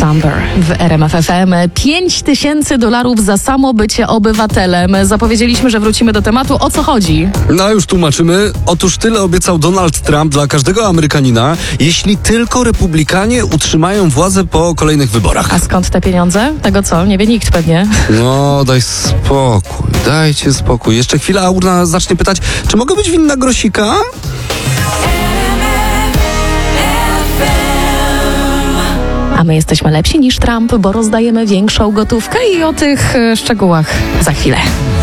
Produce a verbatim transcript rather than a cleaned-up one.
Bumber w R M F F M. Pięć tysięcy dolarów za samo bycie obywatelem. Zapowiedzieliśmy, że wrócimy do tematu. O co chodzi? No już tłumaczymy. Otóż tyle obiecał Donald Trump dla każdego Amerykanina, jeśli tylko republikanie utrzymają władzę po kolejnych wyborach. A skąd te pieniądze? Tego co? Nie wie nikt pewnie. No, daj spokój, dajcie spokój. Jeszcze chwila, a urna zacznie pytać, czy mogę być winna grosika? A my jesteśmy lepsi niż Trump, bo rozdajemy większą gotówkę i o tych e, szczegółach za chwilę.